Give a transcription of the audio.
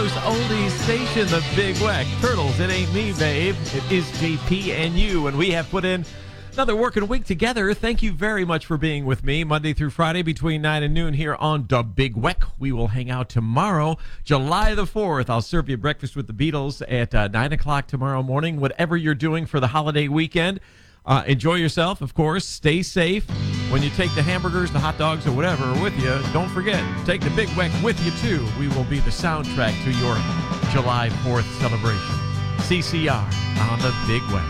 Coast oldies station, the Big Weck. Turtles, it ain't me, babe. It is JP and you, and we have put in another working week together. Thank you very much for being with me Monday through Friday between 9 and noon here on the Big Weck. We will hang out tomorrow, July the 4th. I'll serve you breakfast with the Beatles at 9 o'clock tomorrow morning. Whatever you're doing for the holiday weekend, enjoy yourself, of course. Stay safe. When you take the hamburgers, the hot dogs, or whatever with you, don't forget, take the Big Weck with you, too. We will be the soundtrack to your July 4th celebration. CCR on the Big Weck.